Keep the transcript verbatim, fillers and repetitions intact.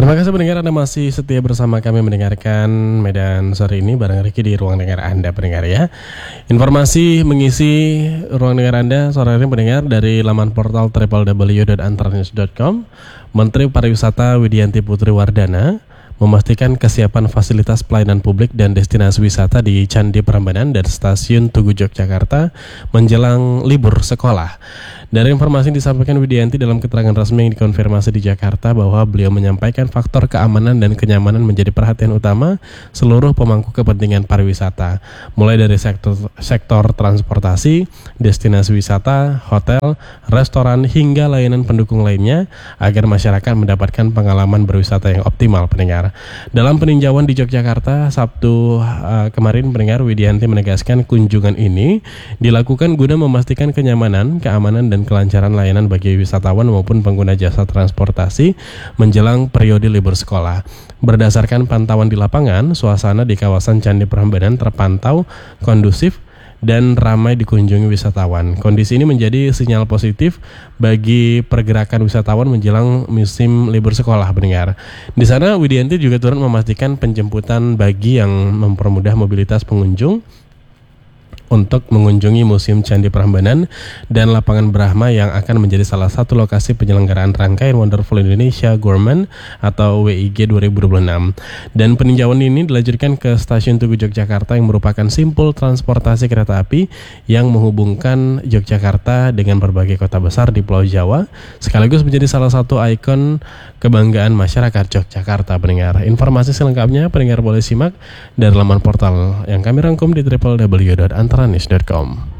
Terima kasih pendengar, Anda masih setia bersama kami mendengarkan Medan sore ini bareng Ricky di ruang dengar Anda pendengar ya. Informasi mengisi ruang dengar Anda sore ini pendengar dari laman portal w w w dot antranews dot com. Menteri Pariwisata Widianti Putri Wardana memastikan kesiapan fasilitas pelayanan publik dan destinasi wisata di Candi Prambanan dan Stasiun Tugu Yogyakarta menjelang libur sekolah. Dari informasi yang disampaikan Widianti dalam keterangan resmi yang dikonfirmasi di Jakarta bahwa beliau menyampaikan faktor keamanan dan kenyamanan menjadi perhatian utama seluruh pemangku kepentingan pariwisata, mulai dari sektor, sektor transportasi, destinasi wisata, hotel, restoran, hingga layanan pendukung lainnya agar masyarakat mendapatkan pengalaman berwisata yang optimal pendengar. Dalam peninjauan di Yogyakarta Sabtu uh, kemarin pendengar, Widianti menegaskan kunjungan ini dilakukan guna memastikan kenyamanan, keamanan dan kelancaran layanan bagi wisatawan maupun pengguna jasa transportasi menjelang periode libur sekolah. Berdasarkan pantauan di lapangan, suasana di kawasan Candi Prambanan terpantau kondusif dan ramai dikunjungi wisatawan. Kondisi ini menjadi sinyal positif bagi pergerakan wisatawan menjelang musim libur sekolah pendengar. Di sana Widianti juga turut memastikan penjemputan bagi yang mempermudah mobilitas pengunjung untuk mengunjungi Museum Candi Prambanan dan Lapangan Brahma yang akan menjadi salah satu lokasi penyelenggaraan rangkaian Wonderful Indonesia Gourmet atau W I G dua ribu dua puluh enam. Dan peninjauan ini dilanjutkan ke Stasiun Tugu Yogyakarta yang merupakan simpul transportasi kereta api yang menghubungkan Yogyakarta dengan berbagai kota besar di Pulau Jawa, sekaligus menjadi salah satu ikon kebanggaan masyarakat Yogyakarta pendengar. Informasi selengkapnya pendengar boleh simak dari laman portal yang kami rangkum di w w w dot antranews dot com.